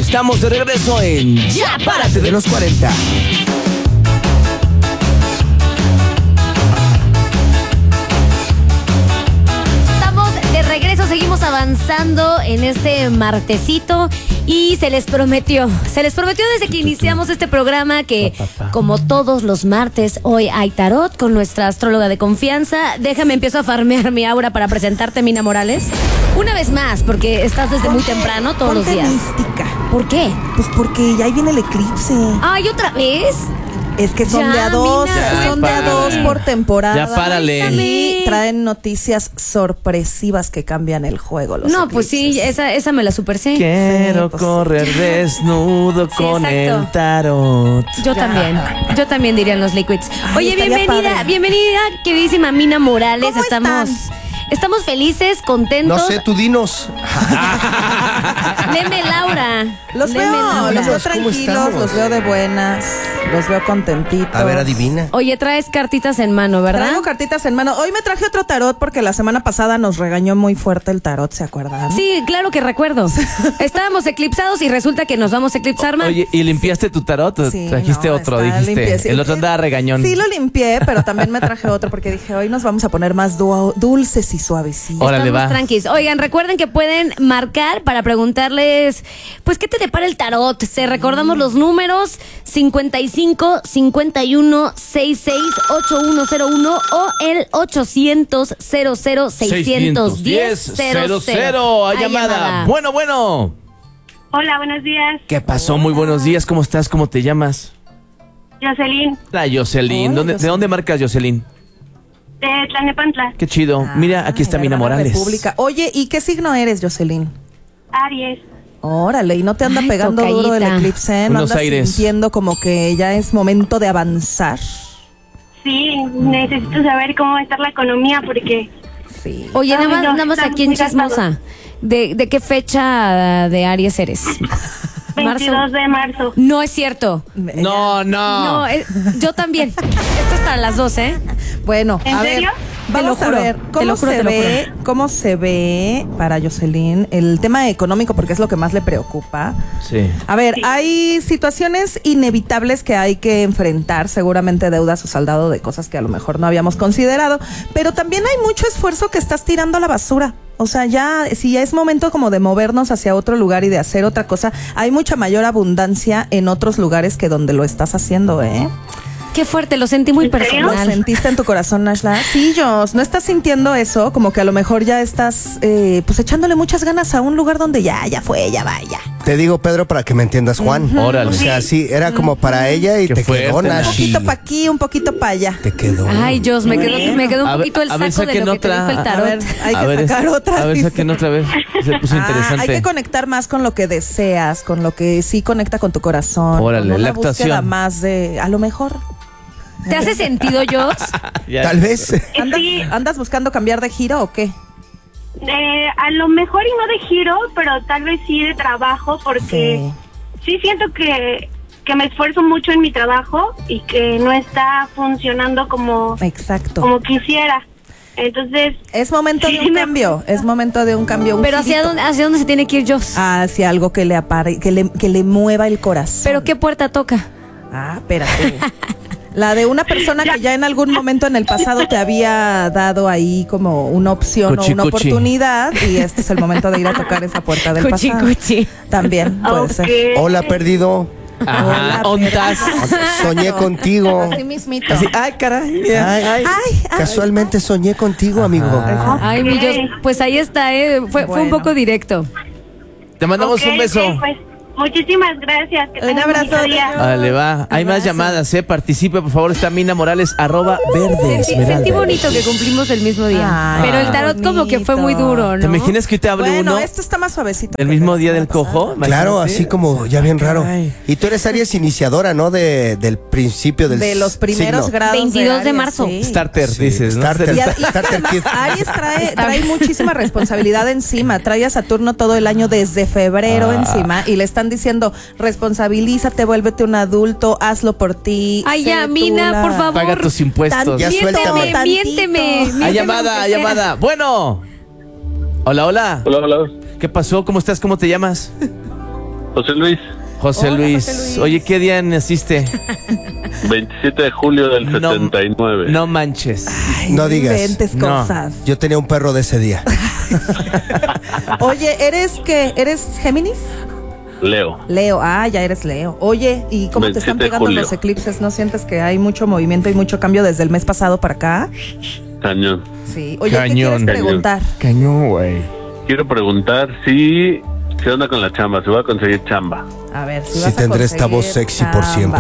Estamos de regreso en Ya Párate de los 40. Seguimos avanzando en este martesito y se les prometió desde que iniciamos este programa que como todos los martes hoy hay tarot con nuestra astróloga de confianza. Déjame, empiezo a farmear mi aura para presentarte, Mina Morales. Una vez más, porque estás desde muy temprano todos los días. Mística. ¿Por qué? Pues porque ya ahí viene el eclipse. Ay, ¿otra vez? Es que son Ya, de a dos, Mina. son de a dos por temporada. Ya párale. Y traen noticias sorpresivas que cambian el juego. Los No, pues sí, esa me la super sé. Quiero Sí, pues correr desnudo con exacto. el tarot. Yo también dirían los liquids. Ay, Oye, estaría padre. bienvenida, queridísima Mina Morales. ¿Cómo Estamos felices, contentos. No sé, tú dinos. Leme Laura. Los Leme veo Laura. ¿Cómo tranquilos, estamos? los veo de buenas, los veo contentitos. A ver, adivina. Oye, traes cartitas en mano, ¿verdad? Traigo cartitas en mano. Hoy me traje otro tarot porque la semana pasada nos regañó muy fuerte el tarot, ¿se acuerdan? Sí, claro que recuerdo. Estábamos eclipsados y resulta que nos vamos a eclipsar más. Oye, ¿y limpiaste tu tarot? Sí, Trajiste no, otro, está dijiste. limpiecito. El otro andaba regañón. Sí, lo limpié, pero también me traje otro porque dije, hoy nos vamos a poner más dulces y suavecitos. Órale, Estamos va. tranquis. Oigan, recuerden que pueden marcar para preguntarles, pues, ¿qué te depara el tarot? Se recordamos los números 55 51 66 8101 o el 800 00 610 00. Hay llamada. Bueno. Hola, buenos días. ¿Qué pasó? Muy buenos días. ¿Cómo estás? ¿Cómo te llamas? Jocelyn, La Jocelyn. Hola, ¿De Jocelyn. dónde marcas, Jocelyn? de Tlalnepantla, Qué chido. Mira, aquí está Ay, Mina la hermana Morales. República. Oye, ¿y qué signo eres, Jocelyn? Aries. Órale, ¿y no te anda Ay, pegando duro el tocallita. eclipse? ¿No Buenos andas Aires. sintiendo como que ya es momento de avanzar? Sí, necesito saber cómo está la economía porque Sí. Oye, Ay, no, nada más está aquí en muy gastado. Chismosa. ¿De qué fecha de Aries eres? 22 de marzo. No es cierto. No. No, yo también. Esto es para las dos, ¿eh? Bueno, ¿En a ver, serio? vamos Te lo a juro, ver te cómo lo juro, se te lo ve, cómo se ve para Jocelyn el tema económico, porque es lo que más le preocupa. Sí. A ver, Sí. hay situaciones inevitables que hay que enfrentar, seguramente deudas o saldado de cosas que a lo mejor no habíamos considerado, pero también hay mucho esfuerzo que estás tirando a la basura. O sea, ya, si ya es momento como de movernos hacia otro lugar y de hacer otra cosa, hay mucha mayor abundancia en otros lugares que donde lo estás haciendo, ¿eh? Qué fuerte, lo sentí muy ¿En serio? ¿Lo personal. sentiste en tu corazón, Nashla? Sí, Jos, ¿no estás sintiendo eso? Como que a lo mejor ya estás, pues echándole muchas ganas a un lugar donde ya fue, ya vaya. Te digo, Pedro, para que me entiendas, Juan. Órale. O sea, sí, era como para ella y Qué te quedó, fuerte, Un Nashi. poquito para aquí, un poquito para allá. Te quedó. Ay, Dios, me quedó un A ver, poquito el a ver, saco de saquen lo que te otra. dijo el A tarot. ver, hay A que ver, sacar otra. A ver, dice. saquen otra vez. Se puso interesante. Hay que conectar más con lo que deseas, con lo que sí conecta con tu corazón. Órale, con una la actuación. búsqueda más de, a lo mejor. ¿Te hace sentido, Jos? Ya. Tal vez. Sí, ¿Andas buscando cambiar de giro o qué? a lo mejor y no de giro, pero tal vez sí de trabajo porque sí siento que me esfuerzo mucho en mi trabajo y que no está funcionando como Exacto. quisiera. Entonces, Es momento de Sí, un me- cambio, es momento de un cambio. Un Pero girito. hacia dónde se tiene que ir Jos? Hacia algo que le apare, que le mueva el corazón. ¿Pero qué puerta toca? Ah, espérate. La de una persona que ya en algún momento en el pasado te había dado ahí como una opción Cuchi, o una cuchi. oportunidad y este es el momento de ir a tocar esa puerta del Cuchi, pasado. cuchi. También puede ser. ok. Hola, perdido. Ajá. Hola, ¿Ontas? Soñé contigo. Así mismito. Así, ay, caray. Ay, casualmente soñé contigo, amigo. Ay, mi Jos, pues ahí está, Fue un Bueno. poco directo. Te mandamos Ok, un beso. ok, pues, muchísimas gracias. Que Un tengan abrazo, bonito día. Dios. Vale, va. Hay más Abrazo. llamadas, Participe, por favor. Está Mina Morales, @verde Sentí esmeralda. bonito que cumplimos el mismo día. Ay, pero el tarot como que fue muy duro, ¿no? ¿Te imaginas que te hable Bueno, uno esto está más suavecito. el que mismo la día del semana cojo? pasada. Claro, Imagínate. así como ya bien raro. Caray. Y tú eres Aries iniciadora, ¿no? Del principio del De los primeros signo. grados. 22 de Aries, marzo. sí. Starter, Sí, dices, ¿no? starter. Y Starter Kid. Aries trae muchísima responsabilidad encima. Trae a Saturno todo el año desde febrero encima y le están diciendo responsabilízate, vuélvete un adulto, hazlo por ti. Ay, sé ya, tú Mina, la- por favor. Paga tus impuestos. Ya Tantito, suéltame. Miénteme. Hay llamada, hay llamada. Bueno. Hola, hola. Hola, hola. ¿Qué pasó? ¿Cómo estás? ¿Cómo te llamas? José Luis, José Hola, Luis. José Luis. Oye, ¿qué día naciste? 27 de julio del 79. No manches. Ay, No digas. inventes No. cosas. Yo tenía un perro de ese día. Oye, ¿eres qué? ¿Eres Géminis? Leo. Leo, ya eres Leo. Oye, ¿y cómo te están 27 de pegando julio. los eclipses? ¿No sientes que hay mucho movimiento y mucho cambio desde el mes pasado para acá? Cañón. Sí. Oye, ¿qué Cañón. quieres Cañón. preguntar? Cañón, güey. Quiero preguntar si ¿qué onda con la chamba? ¿Se va a conseguir chamba? A ver, si Sí vas a tendré esta voz conseguir sexy por chamba. siempre.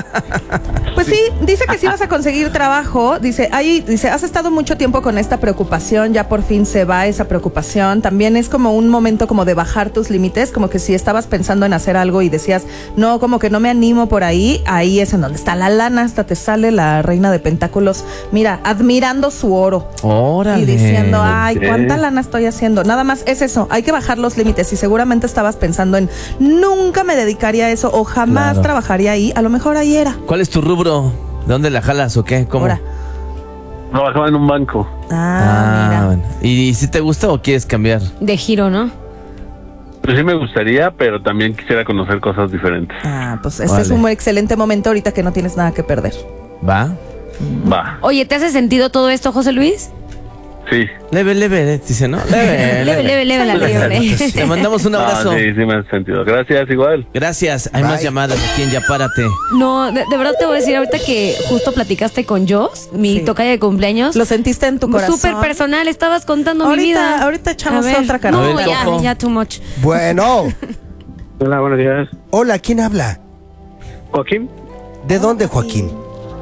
Pues sí, dice que sí vas a conseguir trabajo. Dice, has estado mucho tiempo con esta preocupación, ya por fin se va esa preocupación. También es como un momento como de bajar tus límites, como que si estabas pensando en hacer algo y decías, no, como que no me animo por ahí es en donde está la lana, hasta te sale la reina de pentáculos, mira, admirando su oro. Órale. Y diciendo, ay, Ok. ¿cuánta lana estoy haciendo? Nada más es eso, hay que bajar los límites. Y seguramente estabas pensando en, nunca me dedicaría a eso o jamás Claro. trabajaría ahí. A lo mejor ahí era. ¿Cuál es tu rubro? ¿De dónde la jalas o qué? ¿Cómo? Ahora. Trabajaba en un banco. Mira. Bueno. ¿Y si te gusta o quieres cambiar? De giro, ¿no? Pues sí me gustaría, pero también quisiera conocer cosas diferentes. Pues este Vale. es un excelente momento ahorita que no tienes nada que perder. ¿Va? Va, Oye, ¿te hace sentido todo esto, José Luis? sí. Leve, dice, ¿no? Leve. Leve la liebre. Te mandamos un abrazo. Ah, sí, sí me hace sentido. Gracias, igual. Gracias. Hay Bye. más llamadas aquí en Ya Párate. No, de verdad te voy a decir ahorita que justo platicaste con Joss, mi Sí. tocaya de cumpleaños. Lo sentiste en tu corazón. Súper personal, estabas contando mi vida. Ahorita echamos A ver. otra carta. No, A ver, Coco. ya too much. Bueno. Hola, buenos días. Hola, ¿quién habla? Joaquín, ¿De dónde, Joaquín?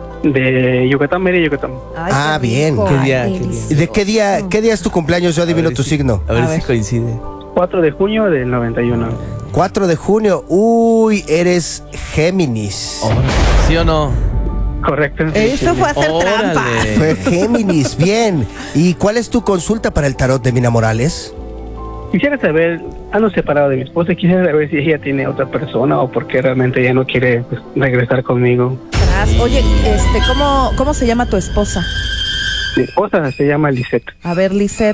de Yucatán, Mérida, Yucatán. Ay, qué bien. rico. ¿Qué Ay, día? delicioso. ¿Y de qué día es tu cumpleaños? Yo adivino tu signo. A ver A si ver. coincide. 4 de junio del 91. 4 de junio. Uy, eres Géminis. ¿Sí o no? Correcto. Eso fue hacer Órale. trampa. Fue Géminis, bien. ¿Y cuál es tu consulta para el tarot de Mina Morales? Quisiera saber, ando separado de mi esposa, quisiera saber si ella tiene otra persona o por qué realmente ella no quiere pues, regresar conmigo. Oye, ¿cómo se llama tu esposa? Mi esposa se llama Lisette. A ver, Lisette.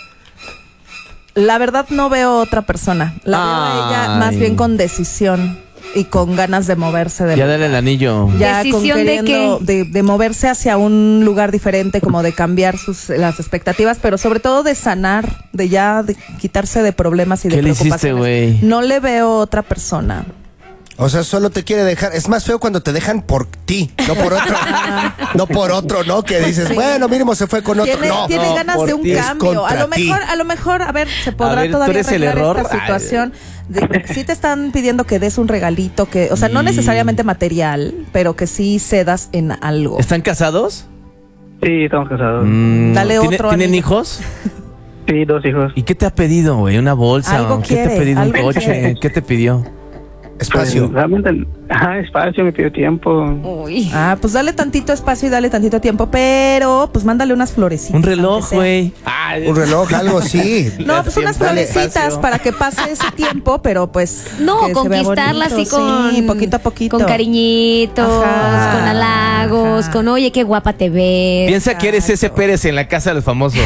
La verdad no veo otra persona. La veo a ella más Ay. bien con decisión y con ganas de moverse de Ya dale el anillo. ya ¿Decisión con de queriendo de moverse hacia un lugar diferente, como de cambiar las expectativas, pero sobre todo de sanar, de quitarse de problemas y de ¿Qué le hiciste, preocupaciones. güey? No le veo otra persona. O sea, solo te quiere dejar. Es más feo cuando te dejan por ti, no por otro. No por otro, ¿no? Que dices, Sí. bueno, mínimo se fue con otro. Tiene No, ganas por de un ti. Es cambio. A contra lo ti. mejor, a ver, se A podrá ver, ¿tú todavía eres el arreglar error? esta situación. Sí te están pidiendo que des un regalito, o sea, no necesariamente material, pero que sí cedas en algo. ¿Están casados? Sí, estamos casados. Dale otro ¿Tienen anillo. hijos? Sí, 2 hijos. ¿Y qué te ha pedido, güey? ¿Una bolsa? Algo ¿Qué te ha quiere, pedido? ¿Un algo coche? quiere. ¿Qué te pidió? Espacio. Pues, realmente, espacio, me pidió tiempo. Uy. Pues dale tantito espacio y dale tantito tiempo, pero pues mándale unas florecitas. Un reloj, aunque sea. güey. Un reloj, algo sí. No, pues unas Dale. florecitas para que pase ese tiempo, pero pues. No, que se vea conquistarla así bonito, con... sí, poquito a poquito. Con cariñitos, Ajá. con halagos, Ajá. con oye, qué guapa te ves. Piensa que eres ese Pérez en la casa de los famosos.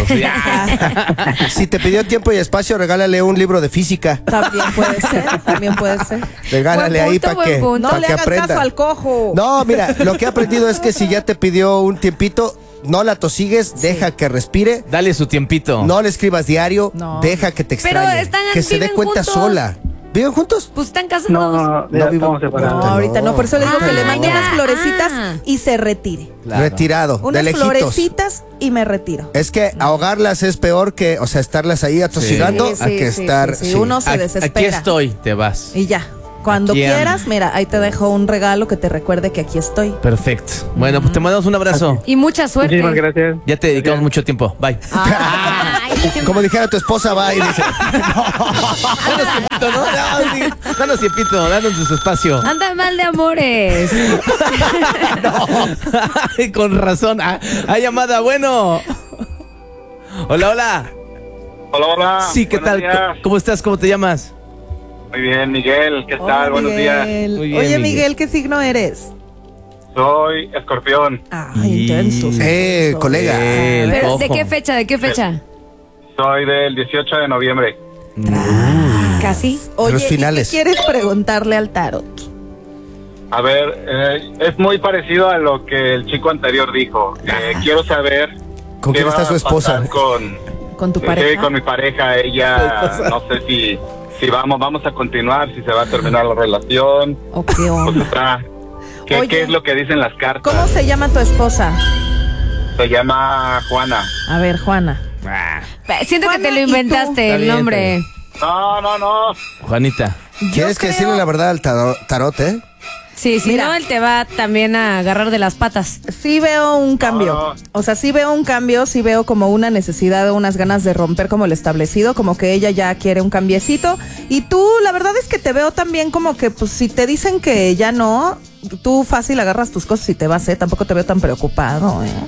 Si te pidió tiempo y espacio, regálale un libro de física. También puede ser, también puede ser. Regálale Buen ahí punto, para buen que, punto. No pa' le que hagas aprenda. caso al cojo. No, mira, lo que he aprendido es que si ya te pidió un tiempito, no la tosigues, deja que respire. Dale su tiempito. No le escribas diario, No. deja que te Pero extrañe. que se dé viven cuenta juntos. sola. ¿Viven juntos? Pues están casados. No, ya No vivo- estamos separados. No, ahorita no, por eso le digo que le Ah, mande ya. unas florecitas Ah. y se retire. Claro. Retirado, Unas de lejitos. florecitas y me retiro. Es que ahogarlas es peor que, o sea, estarlas ahí atosigando Sí, a que sí, estar. sí, sí. Uno se Aquí desespera. estoy, te vas. Y ya. Cuando Aquí ando. quieras, mira, ahí te dejo un regalo que te recuerde que aquí estoy. Perfecto. Bueno, pues te mandamos un abrazo. Y mucha suerte. Muchísimas gracias. Ya te dedicamos mucho tiempo. Bye. Ay, Como dijera tu esposa, va y dice. Danos tiempito, ¿no? No, sí. Danos tiempito, danos su espacio. anda mal de amores. Ay, con razón. Hay llamada, bueno. Hola, hola. Hola, hola. Sí, ¿qué Buenos tal? días. ¿Cómo estás? ¿Cómo te llamas? Muy bien, Miguel. ¿Qué Hola, tal? Buenos días. Miguel. Muy bien, Oye, Miguel. Miguel, ¿qué signo eres? Soy escorpión. Intenso. Colega. El Pero, cojo. ¿de qué fecha? ¿De qué fecha? Soy del 18 de noviembre. Casi. Oye, los finales. ¿y qué quieres preguntarle al tarot? A ver, es muy parecido a lo que el chico anterior dijo. Quiero saber ¿Con qué quién está va su a esposa? pasar ¿Con tu Sí, pareja? con mi pareja. Ella, no sé si vamos a continuar, si se va a terminar la relación. ¿O qué Pues onda? está. Oye. ¿Qué es lo que dicen las cartas? ¿Cómo se llama tu esposa? Se llama Juana. A ver, Juana. Siento que te Juana, lo ¿y tú? inventaste Está el bien, nombre. No. Juanita. Tienes Yo que creo- decirle la verdad al tarot, ¿eh? Sí, si Mira. no, él te va también a agarrar de las patas. Sí veo un cambio. No. O sea, sí veo un cambio, sí veo como una necesidad o unas ganas de romper como el establecido, como que ella ya quiere un cambiecito. Y tú, la verdad es que te veo también como que, pues, si te dicen que ya no, tú fácil agarras tus cosas y te vas, ¿eh? Tampoco te veo tan preocupado, ¿eh?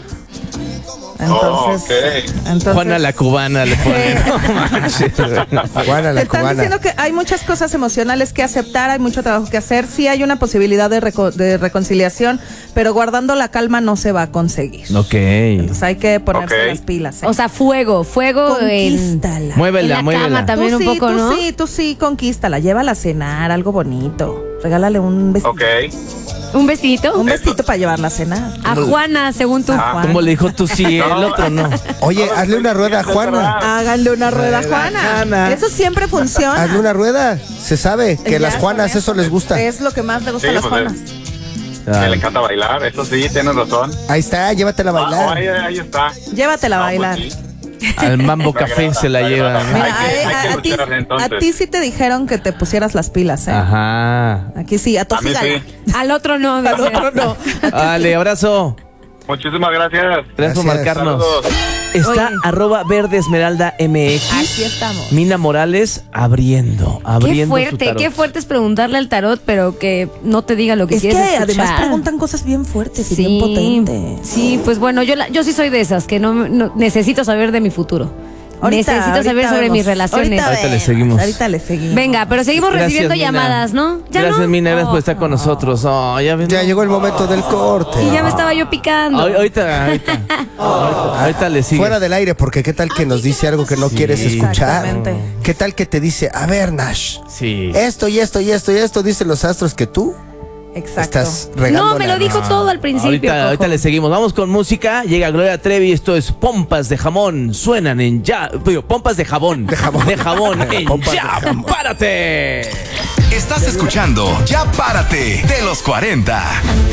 Entonces, entonces Juana la cubana le pone. No manches. Juana te la están cubana. diciendo que hay muchas cosas emocionales que aceptar, hay mucho trabajo que hacer, sí hay una posibilidad de, reconciliación, pero guardando la calma no se va a conseguir. Ok. Entonces hay que ponerse Ok. las pilas. ¿eh? O sea, fuego en Conquístala. la Muévela, cama muévela. también un poco, ¿no? Tú sí, conquístala, llévala a cenar, algo bonito. Regálale un vestido. Ok. ¿Un vestidito? Un vestito para llevarla a cenar. A Juana, según tú. Ah. ¿Cómo le dijo tú sí, el otro no? Oye, hazle una rueda a Juana. Háganle una rueda a Juana. Eso siempre funciona. Hazle una rueda. Se sabe que Ya las con Juanas eso les gusta. Es lo que más le gusta a Sí, las pues, Juanas. Que le encanta bailar, eso sí, tienes razón. Ahí está, llévatela a bailar. Ahí está. Llévatela a bailar. Pues, sí. Al Mambo Café se la lleva. ¿no? Mira, Hay que luchar, a entonces. ti sí te dijeron que te pusieras las pilas, ¿eh? Ajá. Aquí sí, a A mí Tosígala. sí. Al otro no. Al otro no. Dale, abrazo. Muchísimas gracias. Gracias por Gracias. marcarnos. Saludos. Está Oye. @Verde Esmeralda MX. Aquí estamos. Mina Morales abriendo Qué su fuerte, tarot. qué fuerte es preguntarle al tarot, pero que no te diga lo que Es que quieres escuchar. además preguntan cosas bien fuertes y bien potentes. Sí, pues bueno, yo sí soy de esas, que no necesito saber de mi futuro. Necesito saber sobre vemos. mis relaciones. Ahorita le vemos, seguimos. Ahorita le seguimos. Venga, pero seguimos Gracias, recibiendo Mina. llamadas, ¿no? ¿Ya Gracias, no? Mina, gracias por estar con nosotros. Oh, ya Ya llegó el momento del corte. Y ya me estaba yo picando. Ahorita le sigue. Fuera del aire, porque qué tal que nos dice algo que no quieres escuchar. Exactamente. ¿Qué tal que te dice, a ver, Nash, Sí. esto y esto y esto y esto dicen los astros que tú Exacto. estás regando? No, me lo dijo todo al principio. Ahorita Cojo. le seguimos. Vamos con música. Llega Gloria Trevi. Esto es Pompas de Jamón. Suenan en ya. Pompas de jabón. De jabón. De jabón en Pompas de ya. jamón. ¡Párate! Estás escuchando Ya Párate de los 40.